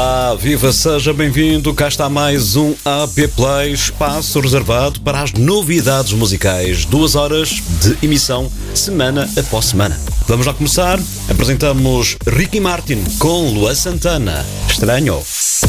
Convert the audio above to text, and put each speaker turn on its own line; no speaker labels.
Olá, viva, seja bem-vindo. Cá está mais um AP Play, espaço reservado para as novidades musicais. 2 horas de emissão, semana após semana. Vamos lá começar. Apresentamos Ricky Martin com Luan Santana. Estranho.